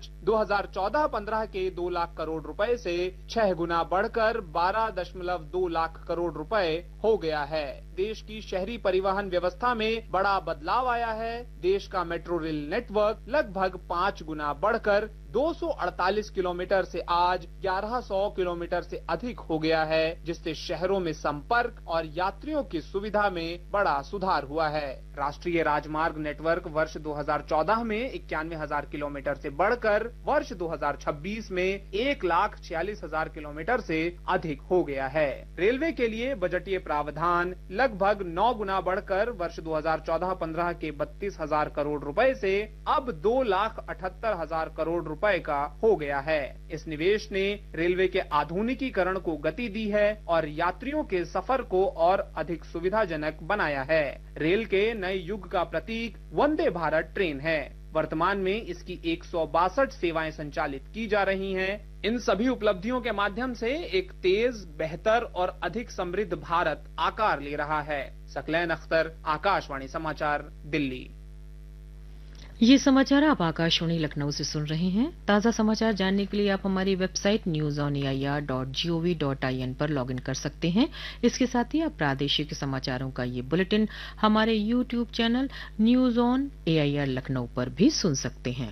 खर्च 2014-15 के 2 लाख करोड़ रुपए से 6 गुना बढ़कर 12.2 लाख करोड़ रुपए हो गया है। देश की शहरी परिवहन व्यवस्था में बड़ा बदलाव आया है। देश का मेट्रो रेल नेटवर्क लगभग 5 गुना बढ़कर 248 किलोमीटर से आज 1100 किलोमीटर से अधिक हो गया है, जिससे शहरों में संपर्क और यात्रियों की सुविधा में बड़ा सुधार हुआ है। राष्ट्रीय राजमार्ग नेटवर्क वर्ष 2014 में 91,000 किलोमीटर से बढ़कर वर्ष 2026 में 1,46,000 किलोमीटर से अधिक हो गया है। रेलवे के लिए बजटीय प्रावधान लगभग 9 गुना बढ़कर वर्ष 2014-15 के 32,000 करोड़ रुपए से अब 2,78,000 करोड़ रुपए का हो गया है। इस निवेश ने रेलवे के आधुनिकीकरण को गति दी है और यात्रियों के सफर को और अधिक सुविधाजनक बनाया है। रेल के नए युग का प्रतीक वंदे भारत ट्रेन है। वर्तमान में इसकी 162 सेवाएं संचालित की जा रही हैं। इन सभी उपलब्धियों के माध्यम से एक तेज, बेहतर और अधिक समृद्ध भारत आकार ले रहा है। सकलैन अख्तर, आकाशवाणी समाचार, दिल्ली। ये समाचार आप आकाशवाणी लखनऊ से सुन रहे हैं। ताज़ा समाचार जानने के लिए आप हमारी वेबसाइट newsonair.gov.in पर लॉगिन कर सकते हैं। इसके साथ ही आप प्रादेशिक समाचारों का ये बुलेटिन हमारे YouTube channel news on AIR Lucknow पर भी सुन सकते हैं।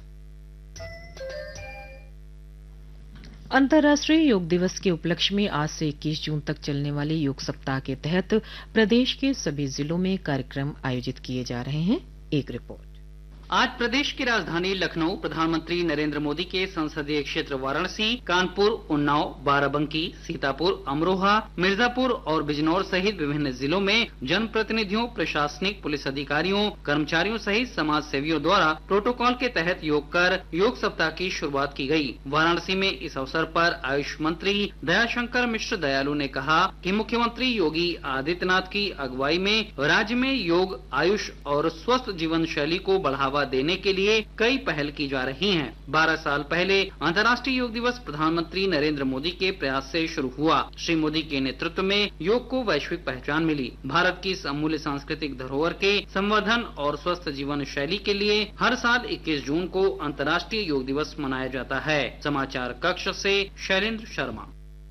अंतर्राष्ट्रीय योग दिवस के उपलक्ष्य में आज से 21 जून तक चलने वाले योग सप्ताह के तहत प्रदेश के सभी जिलों में कार्यक्रम आयोजित किए जा रहे हैं। एक रिपोर्ट। आज प्रदेश की राजधानी लखनऊ, प्रधानमंत्री नरेंद्र मोदी के संसदीय क्षेत्र वाराणसी, कानपुर, उन्नाव, बाराबंकी, सीतापुर, अमरोहा, मिर्जापुर और बिजनौर सहित विभिन्न जिलों में जनप्रतिनिधियों, प्रशासनिक, पुलिस अधिकारियों, कर्मचारियों सहित समाज सेवियों द्वारा प्रोटोकॉल के तहत योग कर योग सप्ताह की शुरुआत की गई। वाराणसी में इस अवसर पर आयुष मंत्री दयाशंकर मिश्र दयालु ने कहा कि मुख्यमंत्री योगी आदित्यनाथ की अगुवाई में राज्य में योग, आयुष और स्वस्थ जीवन शैली को बढ़ावा देने के लिए कई पहल की जा रही हैं। 12 साल पहले अंतर्राष्ट्रीय योग दिवस प्रधानमंत्री नरेंद्र मोदी के प्रयास से शुरू हुआ। श्री मोदी के नेतृत्व में योग को वैश्विक पहचान मिली। भारत की इस अमूल्य सांस्कृतिक धरोहर के संवर्धन और स्वस्थ जीवन शैली के लिए हर साल 21 जून को अंतर्राष्ट्रीय योग दिवस मनाया जाता है। समाचार कक्ष से शैलेंद्र शर्मा।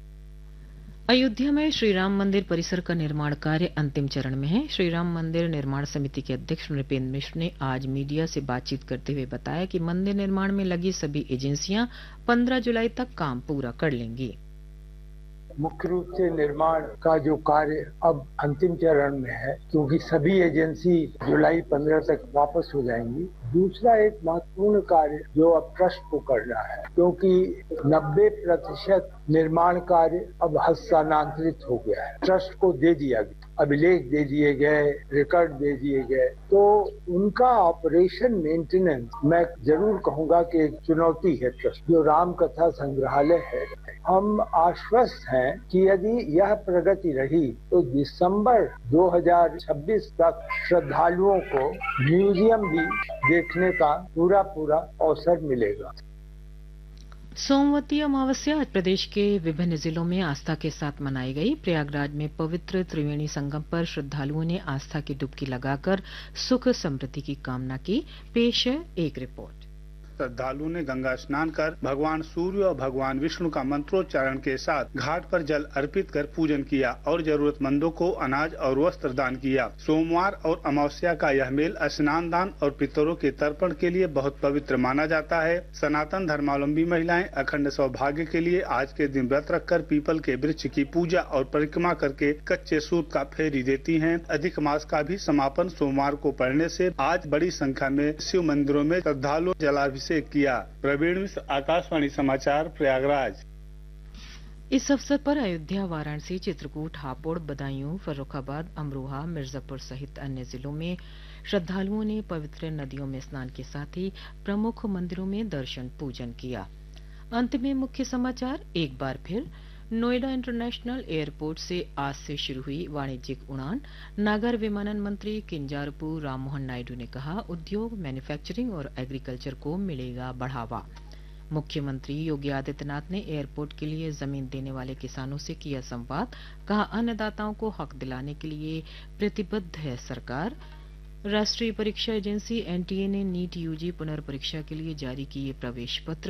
अयोध्या में श्री राम मंदिर परिसर का निर्माण कार्य अंतिम चरण में है। श्री राम मंदिर निर्माण समिति के अध्यक्ष नृपेंद्र मिश्र ने आज मीडिया से बातचीत करते हुए बताया कि मंदिर निर्माण में लगी सभी एजेंसियां 15 जुलाई तक काम पूरा कर लेंगी। मुख्य रूप से निर्माण का जो कार्य अब अंतिम चरण में है, क्योंकि सभी एजेंसी जुलाई 15 तक वापस हो जाएंगी। दूसरा एक महत्वपूर्ण कार्य जो अब ट्रस्ट को करना है, क्योंकि 90% निर्माण कार्य अब हस्तांतरित हो गया है, ट्रस्ट को दे दिया गया, अभिलेख दे दिए गए, रिकॉर्ड दे दिए गए, तो उनका ऑपरेशन मेंटेनेंस मैं जरूर कहूंगा कि एक चुनौती है। ट्रस्ट जो राम कथा संग्रहालय है, हम आश्वस्त हैं कि यदि यह प्रगति रही तो दिसंबर 2026 तक श्रद्धालुओं को म्यूजियम भी देखने का पूरा अवसर मिलेगा। सोमवती अमावस्या आज प्रदेश के विभिन्न जिलों में आस्था के साथ मनाई गई। प्रयागराज में पवित्र त्रिवेणी संगम पर श्रद्धालुओं ने आस्था की डुबकी लगाकर सुख समृद्धि की कामना की। पेश है एक रिपोर्ट। श्रद्धालुओं ने गंगा स्नान कर भगवान सूर्य और भगवान विष्णु का मंत्रोच्चारण के साथ घाट पर जल अर्पित कर पूजन किया और जरूरतमंदों को अनाज और वस्त्र दान किया। सोमवार और अमावस्या का यह मेल स्नान दान और पितरों के तर्पण के लिए बहुत पवित्र माना जाता है। सनातन धर्मावलंबी महिलाएं अखंड सौभाग्य के लिए आज के दिन व्रत रखकर पीपल के वृक्ष की पूजा और परिक्रमा करके कच्चे सूत का फेरी देती हैं। अधिक मास का भी समापन सोमवार को पड़ने से आज बड़ी संख्या में शिव मंदिरों में श्रद्धालु जलाभिषेक किया। प्रवीण मिश्र, आकाशवाणी समाचार, प्रयागराज। इस अवसर पर अयोध्या, वाराणसी, चित्रकूट, हापुड़, बदायूं, फर्रुखाबाद, अमरोहा, मिर्जापुर सहित अन्य जिलों में श्रद्धालुओं ने पवित्र नदियों में स्नान के साथ ही प्रमुख मंदिरों में दर्शन पूजन किया। अंत में मुख्य समाचार एक बार फिर। नोएडा इंटरनेशनल एयरपोर्ट से आज से शुरू हुई वाणिज्यिक उड़ान। नागर विमानन मंत्री किंजारपू राममोहन नायडू ने कहा, उद्योग, मैन्युफैक्चरिंग और एग्रीकल्चर को मिलेगा बढ़ावा। मुख्यमंत्री योगी आदित्यनाथ ने एयरपोर्ट के लिए जमीन देने वाले किसानों से किया संवाद। कहा, अन्नदाताओं को हक दिलाने के लिए प्रतिबद्ध है सरकार। राष्ट्रीय परीक्षा एजेंसी एनटीए ने नीट यूजी पुनर्परीक्षा के लिए जारी किए प्रवेश पत्र।